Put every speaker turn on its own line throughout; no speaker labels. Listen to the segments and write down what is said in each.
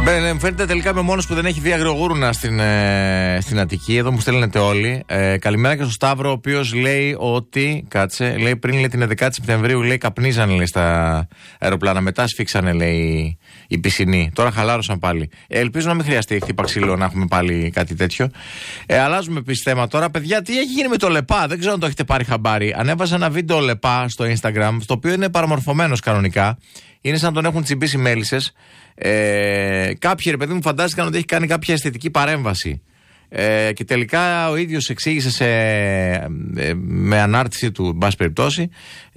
Φαίνεται τελικά είμαι μόνος που δεν έχει δει αγριογούρουνα στην Αττική. Εδώ μου στέλνετε όλοι. Καλημέρα και στο Σταύρο, ο οποίος λέει ότι. Κάτσε, λέει πριν λέει, την 11η Σεπτεμβρίου λέει, καπνίζανε λέει, στα αεροπλάνα. Μετά σφίξανε λέει οι πισινοί. Τώρα χαλάρωσαν πάλι. Ελπίζω να μην χρειαστεί χτύπα ξύλο να έχουμε πάλι κάτι τέτοιο. Αλλάζουμε επίσης θέμα τώρα. Παιδιά, τι έχει γίνει με το ΛΕΠΑ? Δεν ξέρω αν το έχετε πάρει χαμπάρι. Ανέβαζα ένα βίντεο ΛΕΠΑ στο Instagram, στο οποίο είναι παραμορφωμένος κανονικά. Είναι σαν να τον έχουν τσιμπήσει μέλισσες. Κάποιοι ρε παιδί μου φαντάστηκαν ότι έχει κάνει κάποια αισθητική παρέμβαση. Και τελικά ο ίδιος εξήγησε με ανάρτηση του, εν πάση περιπτώσει,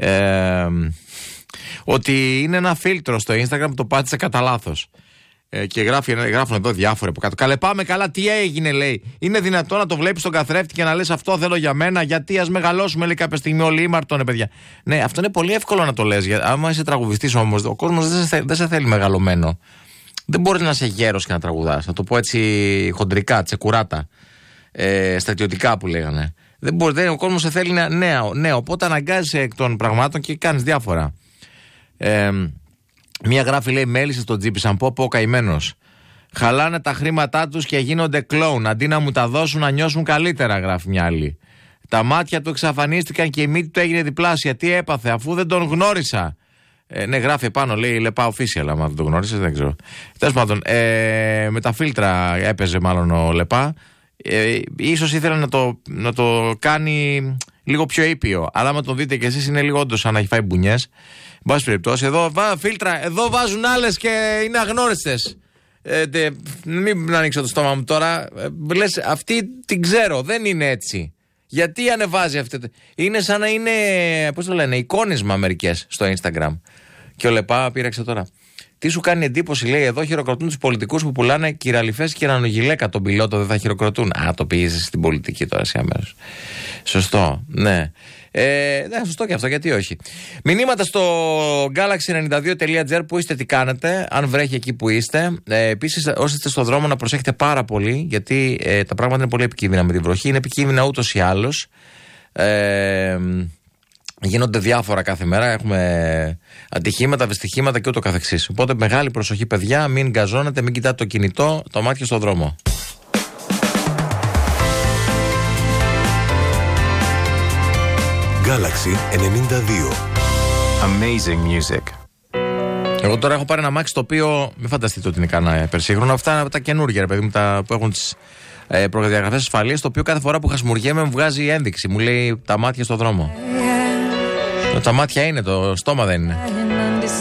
ότι είναι ένα φίλτρο στο Instagram που το πάτησε κατά λάθος. Και γράφουν εδώ διάφορα από κάτω. Καλέ, πάμε καλά, τι έγινε, λέει. Είναι δυνατόν να το βλέπεις στον καθρέφτη και να λες αυτό θέλω για μένα? Γιατί ας μεγαλώσουμε, λέει, κάποια στιγμή όλοι ήμαρτον, παιδιά. Ναι, αυτό είναι πολύ εύκολο να το λες. Άμα είσαι τραγουδιστής όμως, ο κόσμος δεν σε θέλει μεγαλωμένο. Δεν μπορείς να είσαι γέρος και να τραγουδάς. Να το πω έτσι χοντρικά, τσεκουράτα. Στρατιωτικά που λέγανε. Δεν μπορεί, ο κόσμος σε θέλει νέο. Οπότε αναγκάζεσαι εκ των πραγμάτων και κάνεις διάφορα. Μία γράφει, λέει, μέλισσε στον τζίπι σαν πω καημένος. Χαλάνε τα χρήματά τους και γίνονται κλόουν. Αντί να μου τα δώσουν να νιώσουν καλύτερα, γράφει μια άλλη. Τα μάτια του εξαφανίστηκαν και η μύτη του έγινε διπλάσια. Τι έπαθε, αφού δεν τον γνώρισα? Ναι, γράφει επάνω, λέει ΛΕΠΑ official. Άμα δεν τον γνώρισες, δεν ξέρω. Τέλος πάντων, με τα φίλτρα έπαιζε μάλλον ο ΛΕΠΑ. Ίσως ήθελε να το κάνει λίγο πιο ήπιο. Αλλά άμα το δείτε κι εσείς, είναι λίγο όντως σαν να έχει φάει μπουνιές. Εν πάση περιπτώσει, εδώ φίλτρα, εδώ βάζουν άλλες και είναι αγνώριστες. Μην ανοίξω το στόμα μου τώρα. Λες, αυτή την ξέρω, δεν είναι έτσι. Γιατί ανεβάζει αυτή? Είναι σαν να είναι, πώς το λένε, εικόνισμα μερικές στο Instagram. Και ο ΛΕΠΑ πήραξε τώρα. Τι σου κάνει εντύπωση, λέει, εδώ χειροκροτούν τους πολιτικούς που πουλάνε κυραλιφές και ρανογιλέκα. Τον πιλότο δεν θα χειροκροτούν? Α, το πήγες στην πολιτική τώρα σε αμέσως. Σωστό, ναι. Σωστό και αυτό, γιατί όχι. Μηνύματα στο galaxy92.gr που είστε, τι κάνετε, αν βρέχει εκεί που είστε. Επίσης, όσοι είστε στον δρόμο, να προσέχετε πάρα πολύ, γιατί τα πράγματα είναι πολύ επικίνδυνα με τη βροχή. Είναι επικίνδυνα ούτως ή άλλως. Γίνονται διάφορα κάθε μέρα. Έχουμε ατυχήματα, δυστυχήματα και ούτω καθεξής. Οπότε μεγάλη προσοχή, παιδιά. Μην γκαζώνετε, μην κοιτάτε το κινητό, το μάτι στον δρόμο.
Galaxy 92. Amazing music.
Εγώ τώρα έχω πάρει ένα μάξι το οποίο μην φανταστείτε ότι είναι κανένα υπερσύγχρονο. Αυτά είναι τα καινούργια, ρε παιδί μου, που έχουν τις προδιαγραφές ασφαλείας. Το οποίο κάθε φορά που χασμουριέμαι μου βγάζει ένδειξη. Μου λέει τα μάτια στον δρόμο. Τα μάτια είναι, το στόμα δεν είναι.